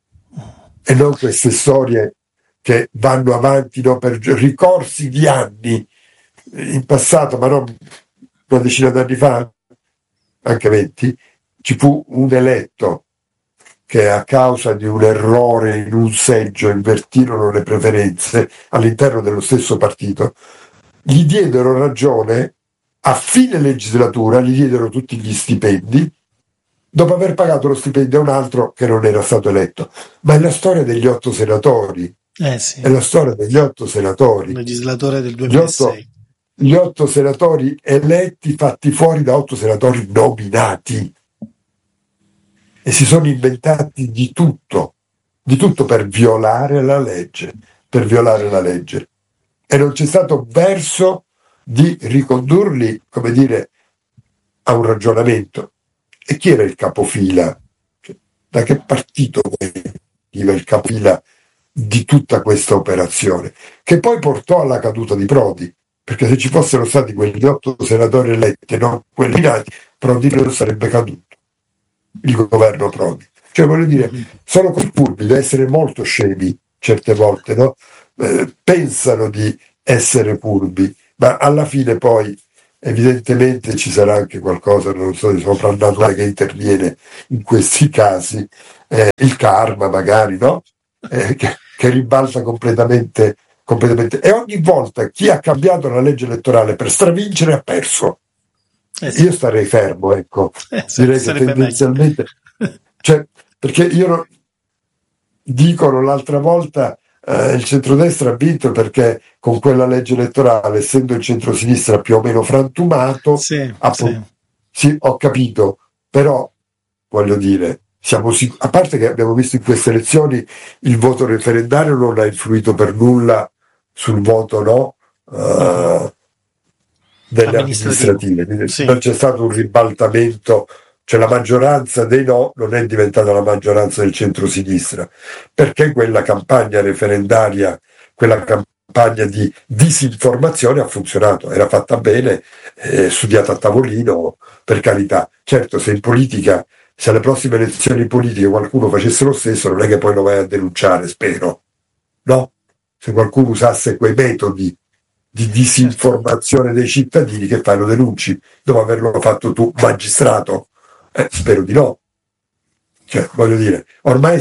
Speaker 1: E non queste storie che vanno avanti, no, per ricorsi di anni. In passato, ma non una decina d'anni fa, anche 20, ci fu un eletto che a causa di un errore in un seggio invertirono le preferenze all'interno dello stesso partito, gli diedero ragione, a fine legislatura gli diedero tutti gli stipendi, dopo aver pagato lo stipendio a un altro che non era stato eletto. Ma è la storia degli 8 senatori.
Speaker 2: Sì.
Speaker 1: È la storia degli 8 senatori.
Speaker 2: Legislatore del 2006.
Speaker 1: Gli 8 senatori eletti fatti fuori da 8 senatori nominati. E si sono inventati di tutto per violare la legge, E non c'è stato verso di ricondurli, come dire, a un ragionamento. E chi era il capofila? Da che partito veniva il capofila di tutta questa operazione? Che poi portò alla caduta di Prodi, perché se ci fossero stati quegli 8 senatori eletti e non quelli nati, Prodi non sarebbe caduto. Il governo Prodi. Cioè, voglio dire, sono così furbi da essere molto scemi certe volte, no? Pensano di essere furbi, ma alla fine poi evidentemente ci sarà anche qualcosa, non so, di soprannaturale che interviene in questi casi, il karma magari, no? Che ribalta completamente. E ogni volta chi ha cambiato la legge elettorale per stravincere ha perso.
Speaker 2: Sì.
Speaker 1: Io starei fermo, ecco. Direi che tendenzialmente, cioè, perché dicono l'altra volta il centrodestra ha vinto perché con quella legge elettorale, essendo il centrosinistra più o meno frantumato,
Speaker 2: sì.
Speaker 1: Sì, ho capito, però voglio dire, a parte che abbiamo visto in queste elezioni il voto referendario non ha influito per nulla sul voto no delle amministrative,
Speaker 2: sì.
Speaker 1: Non c'è stato un ribaltamento, cioè la maggioranza dei no non è diventata la maggioranza del centrosinistra, perché quella campagna referendaria, quella campagna di disinformazione ha funzionato, era fatta bene, studiata a tavolino, per carità. Certo, se in politica, se alle prossime elezioni politiche qualcuno facesse lo stesso, non è che poi lo vai a denunciare, spero, no? Se qualcuno usasse quei metodi di disinformazione dei cittadini, che fai, lo denunci dopo averlo fatto tu, magistrato? Spero di no. Cioè, voglio dire, ormai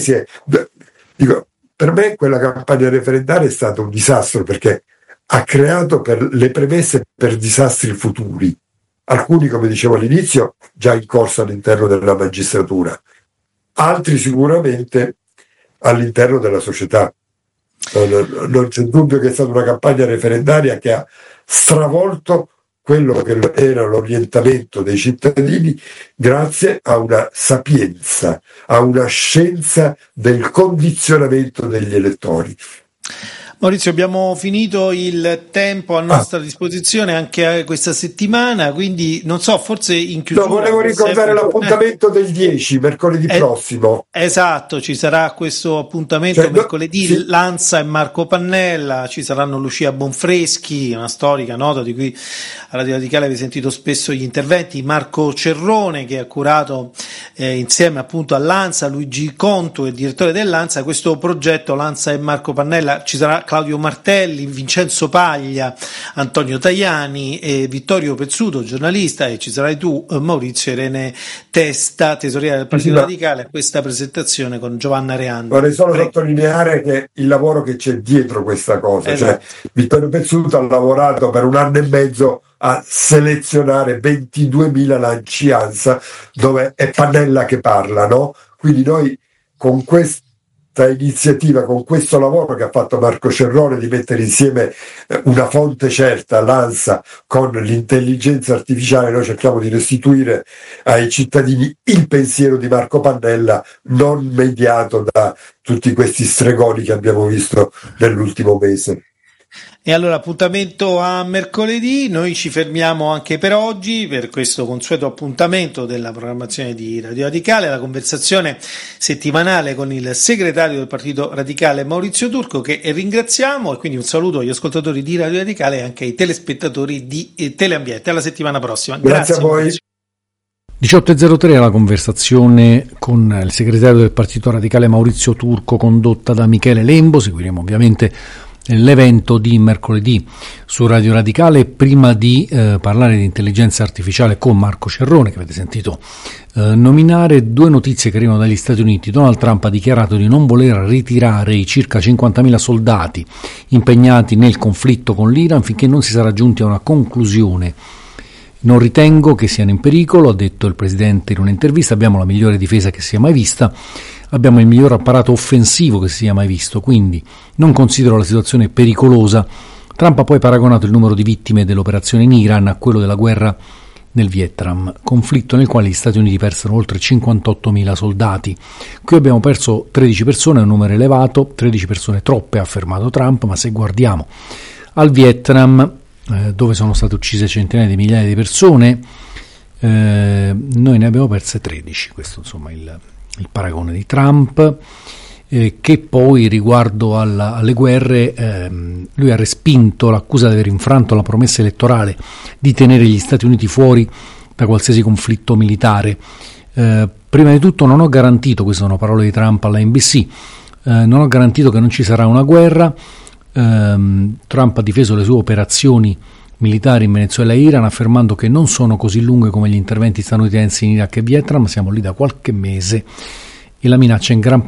Speaker 1: dico, per me quella campagna referendaria è stata un disastro, perché ha creato le premesse per disastri futuri, alcuni, come dicevo all'inizio, già in corso all'interno della magistratura, altri sicuramente all'interno della società. Non c'è dubbio che è stata una campagna referendaria che ha stravolto quello che era l'orientamento dei cittadini, grazie a una sapienza, a una scienza del condizionamento degli elettori.
Speaker 2: Maurizio, abbiamo finito il tempo a nostra disposizione anche questa settimana, quindi non so, forse in chiusura...
Speaker 1: No, volevo ricordare l'appuntamento del 10, mercoledì prossimo.
Speaker 2: Esatto, ci sarà questo appuntamento mercoledì, sì. Lanza e Marco Pannella, ci saranno Lucia Bonfreschi, una storica nota di cui a Radio Radicale avete sentito spesso gli interventi, Marco Cerrone, che ha curato insieme appunto a Lanza, Luigi Conto, il direttore dell'Lanza, questo progetto Lanza e Marco Pannella. Ci sarà Claudio Martelli, Vincenzo Paglia, Antonio Tajani e Vittorio Pezzuto, giornalista, e ci sarai tu, Maurizio Irene Testa, tesoriere del Partito Radicale, a questa presentazione con Giovanna Reandi.
Speaker 1: Vorrei solo sottolineare che il lavoro che c'è dietro questa cosa, esatto. Cioè Vittorio Pezzuto ha lavorato per 1 anno e mezzo a selezionare 22.000 lanci ANSA, dove è Pannella che parla, no? Quindi noi con questa iniziativa, con questo lavoro che ha fatto Marco Cerrone di mettere insieme una fonte certa, l'ANSA, con l'intelligenza artificiale, noi cerchiamo di restituire ai cittadini il pensiero di Marco Pannella, non mediato da tutti questi stregoni che abbiamo visto nell'ultimo mese.
Speaker 2: E allora appuntamento a mercoledì, noi ci fermiamo anche per oggi, per questo consueto appuntamento della programmazione di Radio Radicale, la conversazione settimanale con il segretario del Partito Radicale Maurizio Turco, che ringraziamo, e quindi un saluto agli ascoltatori di Radio Radicale e anche ai telespettatori di Teleambiente. Alla settimana prossima.
Speaker 1: Grazie a voi.
Speaker 3: 18.03 la conversazione con il segretario del Partito Radicale Maurizio Turco, condotta da Michele Lembo. Seguiremo ovviamente l'evento di mercoledì su Radio Radicale. Prima di parlare di intelligenza artificiale con Marco Cerrone, che avete sentito nominare, 2 notizie che arrivano dagli Stati Uniti. Donald Trump ha dichiarato di non voler ritirare i circa 50.000 soldati impegnati nel conflitto con l'Iran finché non si sarà giunti a una conclusione. Non ritengo che siano in pericolo, ha detto il presidente in un'intervista. Abbiamo la migliore difesa che sia mai vista, abbiamo il miglior apparato offensivo che sia mai visto, quindi non considero la situazione pericolosa. Trump ha poi paragonato il numero di vittime dell'operazione in Iran a quello della guerra nel Vietnam, conflitto nel quale gli Stati Uniti persero oltre 58.000 soldati. Qui abbiamo perso 13 persone, è un numero elevato, 13 persone troppe, ha affermato Trump, ma se guardiamo al Vietnam, dove sono state uccise centinaia di migliaia di persone, noi ne abbiamo perse 13. Questo insomma il paragone di Trump, che poi riguardo alle guerre lui ha respinto l'accusa di aver infranto la promessa elettorale di tenere gli Stati Uniti fuori da qualsiasi conflitto militare. Prima di tutto non ho garantito, queste sono parole di Trump alla NBC, non ho garantito che non ci sarà una guerra. Trump ha difeso le sue operazioni militari in Venezuela e Iran, affermando che non sono così lunghe come gli interventi statunitensi in Iraq e Vietnam, siamo lì da qualche mese e la minaccia è in gran